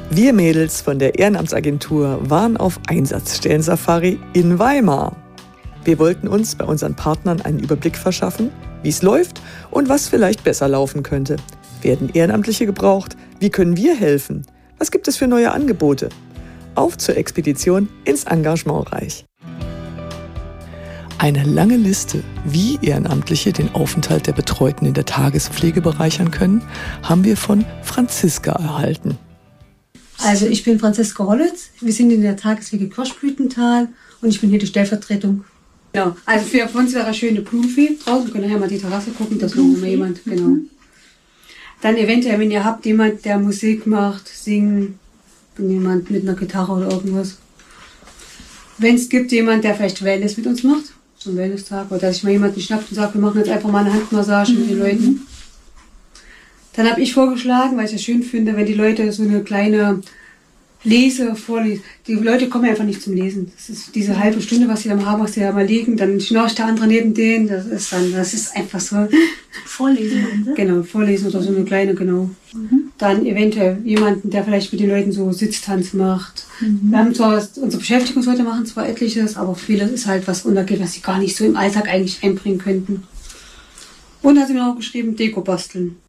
Wir Mädels von der Ehrenamtsagentur waren auf Einsatzstellen-Safari in Weimar. Wir wollten uns bei unseren Partnern einen Überblick verschaffen, wie es läuft und was vielleicht besser laufen könnte. Werden Ehrenamtliche gebraucht? Wie können wir helfen? Was gibt es für neue Angebote? Auf zur Expedition ins Engagementreich. Eine lange Liste, wie Ehrenamtliche den Aufenthalt der Betreuten in der Tagespflege bereichern können, haben wir von Franziska erhalten. Also ich bin Franziska Hollitz, wir sind in der Tagespflege Kirschblütental und ich bin hier die Stellvertretung. Genau, also für uns wäre eine schöne Blumenvieh draußen, wir können nachher mal die Terrasse gucken, dass noch mal jemand, genau. Dann eventuell, wenn ihr habt, jemand, der Musik macht, singen, jemand mit einer Gitarre oder irgendwas. Wenn es gibt, jemand, der vielleicht Wellness mit uns macht, so ein Wellness-Tag, oder dass ich mal jemanden schnappt und sagt, wir machen jetzt einfach mal eine Handmassage mit den Leuten. Dann habe ich vorgeschlagen, weil ich es schön finde, wenn die Leute so eine kleine vorlesen. Die Leute kommen einfach nicht zum Lesen. Das ist diese halbe Stunde, was sie am haben, was sie da mal liegen, dann schnarcht der andere neben denen. Das ist einfach so. Vorlesen. Genau, vorlesen oder so eine kleine, genau. Dann eventuell jemanden, der vielleicht mit den Leuten so Sitztanz macht. Wir haben zwar unsere Beschäftigungsleute machen zwar etliches, aber vieles ist halt was untergeht, was sie gar nicht so im Alltag eigentlich einbringen könnten. Und hat sie mir auch geschrieben, Deko basteln.